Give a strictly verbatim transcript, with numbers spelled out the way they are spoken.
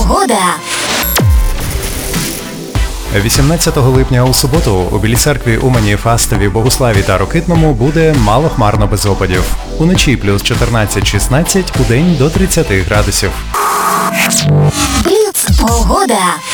Погода. вісімнадцятого липня у суботу у Білій Церкві, Умані, Фастові, Богуславі та Рокитному буде малохмарно без опадів. Уночі плюс чотирнадцять шістнадцять, удень до тридцяти градусів. Бліц. Погода.